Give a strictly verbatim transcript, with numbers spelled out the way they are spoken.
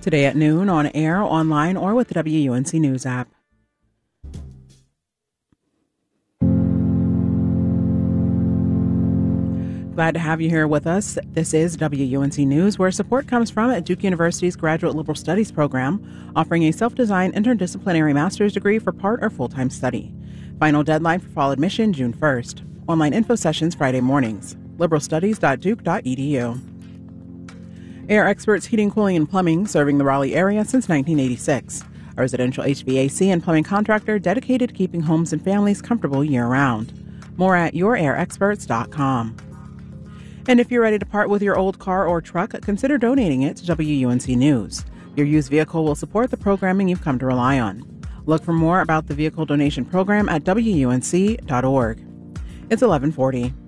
Today at noon, on air, online, or with the W U N C News app. Glad to have you here with us. This is W U N C News, where support comes from at Duke University's Graduate Liberal Studies program, offering a self-designed interdisciplinary master's degree for part or full-time study. Final deadline for fall admission, June first. Online info sessions Friday mornings. liberal studies dot duke dot e d u. Air Experts Heating, Cooling, and Plumbing, serving the Raleigh area since nineteen eighty-six. A residential H V A C and plumbing contractor dedicated to keeping homes and families comfortable year-round. More at your air experts dot com. And if you're ready to part with your old car or truck, consider donating it to W U N C News. Your used vehicle will support the programming you've come to rely on. Look for more about the vehicle donation program at W U N C dot org. It's eleven forty.